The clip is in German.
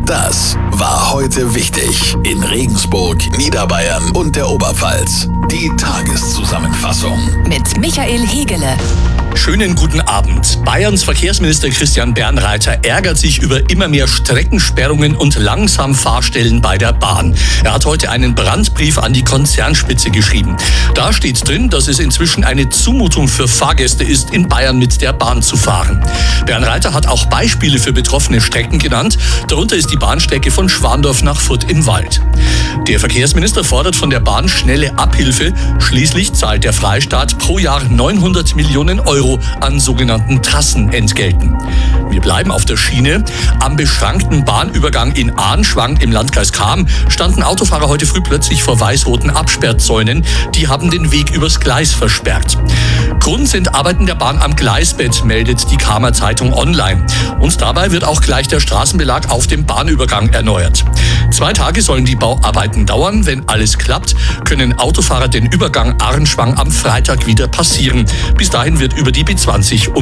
Das war heute wichtig in Regensburg, Niederbayern und der Oberpfalz. Die Tageszusammenfassung mit Michael Hegele. Schönen guten Abend. Bayerns Verkehrsminister Christian Bernreiter ärgert sich über immer mehr Streckensperrungen und Langsamfahrstellen bei der Bahn. Er hat heute einen Brandbrief an die Konzernspitze geschrieben. Da steht drin, dass es inzwischen eine Zumutung für Fahrgäste ist, in Bayern mit der Bahn zu fahren. Bernreiter hat auch Beispiele für betroffene Strecken genannt. Darunter ist die Bahnstrecke von Schwandorf nach Furth im Wald. Der Verkehrsminister fordert von der Bahn schnelle Abhilfe. Schließlich zahlt der Freistaat pro Jahr 900 Millionen Euro an sogenannten Trassenentgelten. Wir bleiben auf der Schiene. Am beschrankten Bahnübergang in Arnschwang im Landkreis Cham standen Autofahrer heute früh plötzlich vor weiß-roten Absperrzäunen. Die haben den Weg übers Gleis versperrt. Grund sind Arbeiten der Bahn am Gleisbett, meldet die Chamer Zeitung online. Und dabei wird auch gleich der Straßenbelag auf dem Bahnübergang erneuert. 2 Tage sollen die Bauarbeiten dauern. Wenn alles klappt, können Autofahrer den Übergang Arnschwang am Freitag wieder passieren. Bis dahin wird über die B20